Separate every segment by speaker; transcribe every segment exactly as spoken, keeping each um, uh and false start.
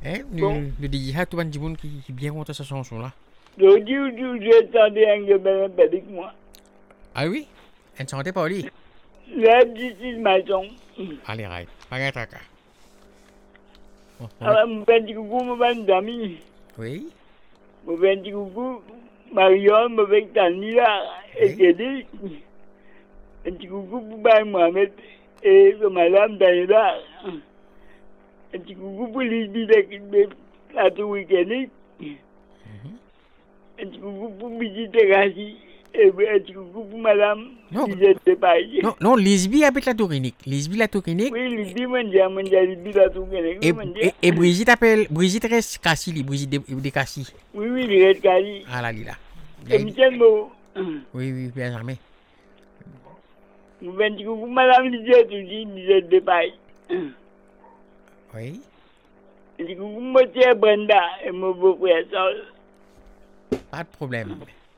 Speaker 1: Eh,
Speaker 2: Bon.
Speaker 1: le dit ah tu ban jibun qui qui bien contre sa chanson là.
Speaker 2: Donc, du coup, j'attendais un gamin avec moi.
Speaker 1: Ah oui? En santé pas lui.
Speaker 2: La petite maison.
Speaker 1: Allez, right. Pakai taka. Oh,
Speaker 2: Alors, mon petit coucou, mon petit ami.
Speaker 1: oui.
Speaker 2: Mon petit coucou, Marion, mon petit Tanila, et
Speaker 1: Oui.
Speaker 2: Kédi. Un petit coucou pour Baye Mohamed et pour Madame Daniela. Un petit coucou pour Lydie de la Tour-Weekend. Un petit coucou pour Midi Terrassi. Et un petit coucou pour Madame
Speaker 1: Non.
Speaker 2: Lisette de Paille.
Speaker 1: Non, non, Lisby habite la Tourinique. Lisby la Tourinique.
Speaker 2: Oui, Lydie, mon dieu, mon dieu, Lydie la Tour-Weekend.
Speaker 1: Et,
Speaker 2: Oui, mon dieu.
Speaker 1: et, et Brigitte appelle Brigitte reste Cassie, li, Brigitte de, de Cassie.
Speaker 2: Oui, oui, il reste Cali.
Speaker 1: Ah là, li là.
Speaker 2: Et Michel Mo.
Speaker 1: Oui, oui, bien jamais.
Speaker 2: Mon petit coucou, Madame Lisette aussi, Lisette de Paille.
Speaker 1: Oui.
Speaker 2: Un petit coucou, mon cher Brenda et mon beau-frère Sol.
Speaker 1: Pas de problème.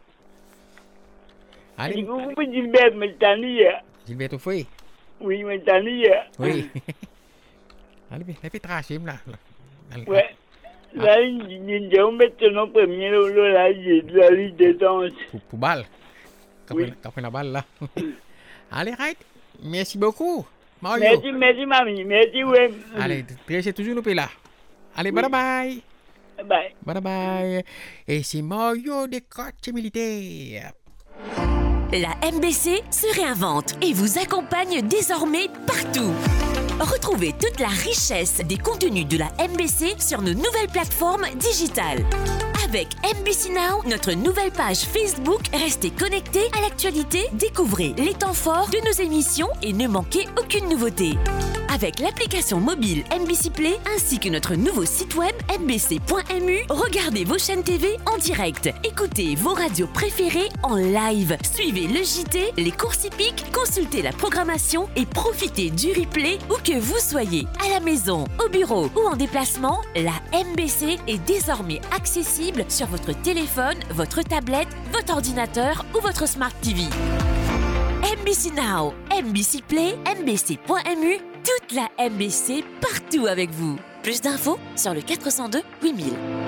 Speaker 2: Un
Speaker 1: Allez,
Speaker 2: petit coucou pour Gilbert, mon hier.
Speaker 1: Gilbert au fouet.
Speaker 2: Oui, mon hier.
Speaker 1: Oui. Allez, bien, la pétrachim là. là.
Speaker 2: Ouais. Là, il y a un maintenant premier, là, il y a la liste de danse.
Speaker 1: Pour, pour balle.
Speaker 2: Oui.
Speaker 1: Quand la balle là. Allez, right. Merci beaucoup. Mario.
Speaker 2: Merci, merci, mamie. Merci, ouais.
Speaker 1: Allez, c'est toujours nous là. Allez, bye bye.
Speaker 2: Bye.
Speaker 1: Bye bye. Et c'est Mario des coachs militaires.
Speaker 3: La M B C se réinvente et vous accompagne désormais partout. Retrouvez toute la richesse des contenus de la M B C sur nos nouvelles plateformes digitales. Avec M B C Now, notre nouvelle page Facebook, restez connectés à l'actualité, découvrez les temps forts de nos émissions et ne manquez aucune nouveauté. Avec l'application mobile M B C Play ainsi que notre nouveau site web m b c point m u, regardez vos chaînes T V en direct, écoutez vos radios préférées en live, suivez le J T, les courses hippiques, consultez la programmation et profitez du replay où que vous soyez, à la maison, au bureau ou en déplacement, la M B C est désormais accessible sur votre téléphone, votre tablette, votre ordinateur ou votre Smart T V. M B C Now, M B C Play, m b c point m u, toute la M B C partout avec vous. Plus d'infos sur le quatre zéro deux huit mille.